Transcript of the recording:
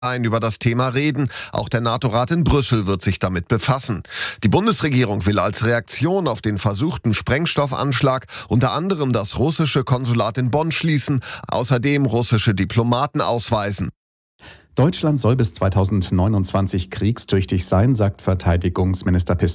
über das Thema reden. Auch der NATO-Rat in Brüssel wird sich damit befassen. Die Bundesregierung will als Reaktion auf den versuchten Sprengstoffanschlag unter anderem das russische Konsulat in Bonn schließen, außerdem russische Diplomaten ausweisen. Deutschland soll bis 2029 kriegstüchtig sein, sagt Verteidigungsminister Pistorius.